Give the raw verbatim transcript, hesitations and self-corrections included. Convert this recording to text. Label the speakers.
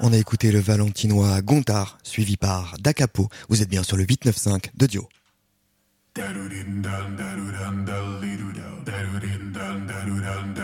Speaker 1: On a écouté le valentinois Gontard, suivi par Da Capo. Vous êtes bien sur le huit neuf cinq de Dio. Da-do-din-dan, da-do-dan, da-li-do-dan, da-do-din-dan, da-do-dan, da-do-dan.